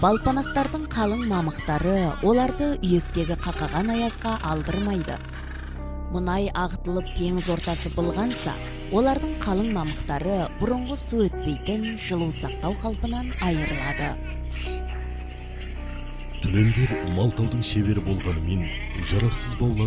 Балпанақтардың қалың мамықтары оларды үйектегі қақаған аязға алдырмайды. Мұнай ағытылып теңіз ортасы болғанса, олардың қалың мамықтары бұрынғы су өтпейтін жылу сақтау қалпынан айырылады. Түлендер малтаудың шебері болғанымен, жарақсыз баулар